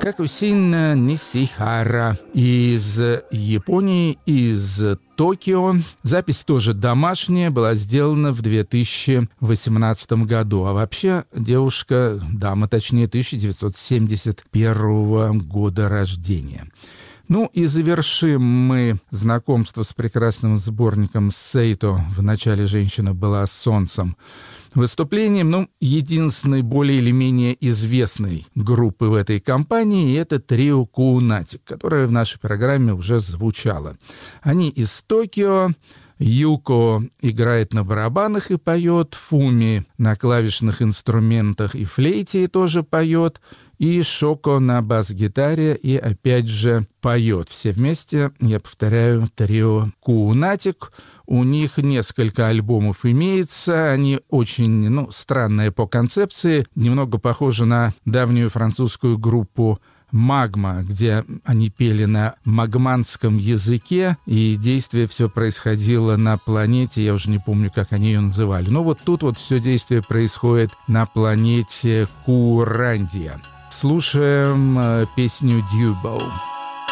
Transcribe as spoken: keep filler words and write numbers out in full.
Какусин Нисихара из Японии, из Токио. Запись тоже домашняя, была сделана в две тысячи восемнадцатом году. А вообще девушка, дама точнее, тысяча девятьсот семьдесят первого года рождения. Ну и завершим мы знакомство с прекрасным сборником Сейто «В начале женщина была солнцем» выступлением, ну, единственной более или менее известной группы в этой компании, это трио Куунатик, которое в нашей программе уже звучало. Они из Токио. Юко играет на барабанах и поет, Фуми на клавишных инструментах и флейте тоже поет, и Шоко на бас-гитаре и опять же поет. Все вместе, я повторяю, трио Куунатик. У них несколько альбомов имеется, они очень, ну, странные по концепции, немного похожи на давнюю французскую группу «Магма», где они пели на магманском языке, и действие все происходило на планете, я уже не помню, как они ее называли. Но вот тут вот все действие происходит на планете Курандия. Слушаем э, песню «Дьюбоу».